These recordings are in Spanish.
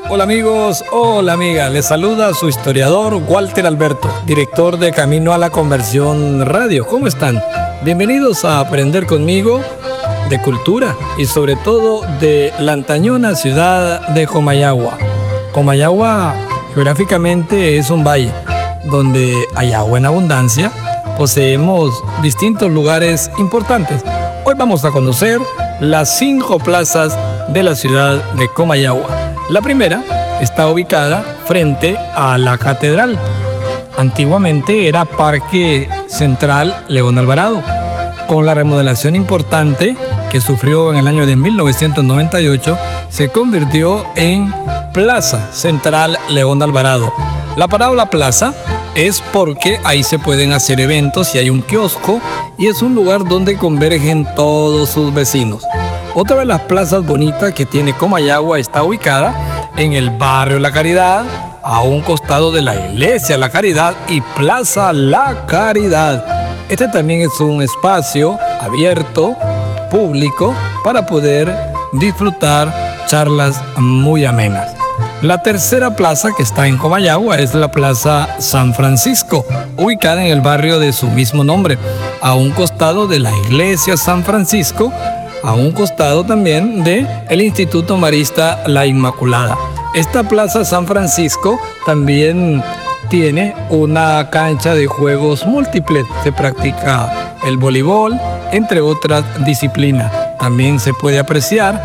Hola amigos, hola amiga, les saluda su historiador Walter Alberto, director de Camino a la Conversión Radio. ¿Cómo están? Bienvenidos a aprender conmigo de cultura y sobre todo de la antañona ciudad de Comayagua. Comayagua geográficamente es un valle donde hay agua en abundancia. Poseemos distintos lugares importantes. Hoy vamos a conocer las 5 plazas de la ciudad de Comayagua. La primera está ubicada frente a la catedral. Antiguamente era Parque Central León Alvarado. Con la remodelación importante que sufrió en el año de 1998, se convirtió en Plaza Central León Alvarado. La palabra plaza es porque ahí se pueden hacer eventos y hay un kiosco y es un lugar donde convergen todos sus vecinos. Otra de las plazas bonitas que tiene Comayagua está ubicada en el barrio La Caridad, a un costado de la iglesia La Caridad y Plaza La Caridad. Este también es un espacio abierto, público, para poder disfrutar charlas muy amenas. La tercera plaza que está en Comayagua es la Plaza San Francisco, ubicada en el barrio de su mismo nombre, a un costado de la iglesia San Francisco, a un costado también de el Instituto Marista La Inmaculada. Esta Plaza San Francisco también tiene una cancha de juegos múltiples. Se practica el voleibol, entre otras disciplinas. También se puede apreciar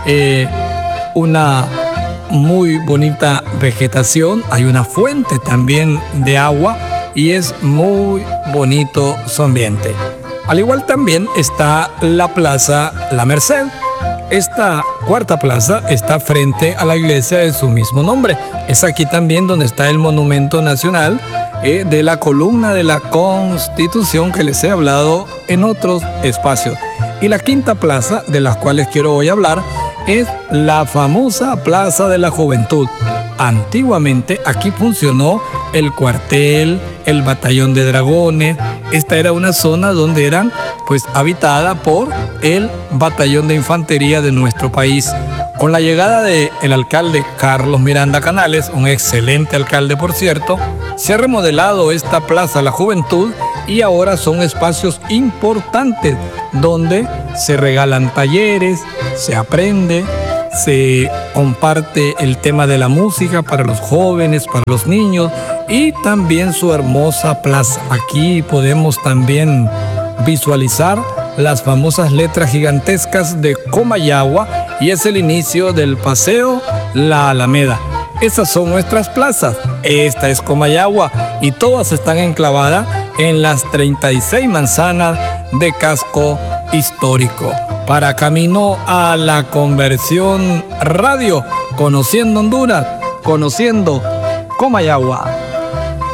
una muy bonita vegetación. Hay una fuente también de agua y es muy bonito su ambiente. Al igual también está la Plaza La Merced. Esta cuarta plaza está frente a la iglesia de su mismo nombre. Es aquí también donde está el monumento nacional de la columna de la Constitución que les he hablado en otros espacios. Y la quinta plaza, de las cuales quiero hoy hablar, es la famosa Plaza de la Juventud. Antiguamente aquí funcionó el cuartel, el batallón de dragones. Esta era una zona donde eran habitada por el batallón de infantería de nuestro país. Con la llegada del alcalde Carlos Miranda Canales, un excelente alcalde por cierto, se ha remodelado esta Plaza La Juventud y ahora son espacios importantes donde se regalan talleres, se aprende, se comparte el tema de la música para los jóvenes, para los niños y también su hermosa plaza. Aquí podemos también visualizar las famosas letras gigantescas de Comayagua y es el inicio del paseo La Alameda. Esas son nuestras plazas. Esta es Comayagua y todas están enclavadas en las 36 manzanas de casco histórico. Para Camino a la Conversión Radio, conociendo Honduras, conociendo Comayagua.